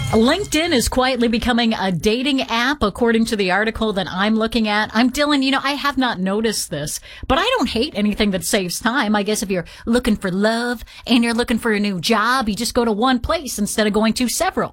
LinkedIn is quietly becoming a dating app, according to the article that I'm looking at. I'm Dylan, I have not noticed this, but I don't hate anything that saves time. I guess if you're looking for love and you're looking for a new job, you just go to one place instead of going to several.